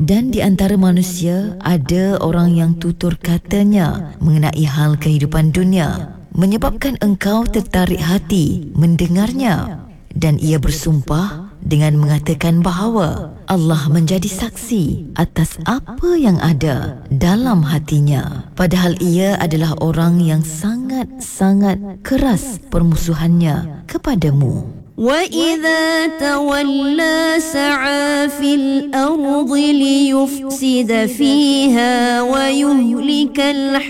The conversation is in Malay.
Dan di antara manusia ada orang yang tutur katanya mengenai hal kehidupan dunia, menyebabkan engkau tertarik hati mendengarnya. Dan ia bersumpah dengan mengatakan bahawa Allah menjadi saksi atas apa yang ada dalam hatinya, padahal ia adalah orang yang sangat-sangat keras permusuhannya kepadamu. وَإِذَا تَوَلَّى سَعَى فِي الْأَرْضِ لِيُفْسِدَ فِيهَا وَيُهْلِكَ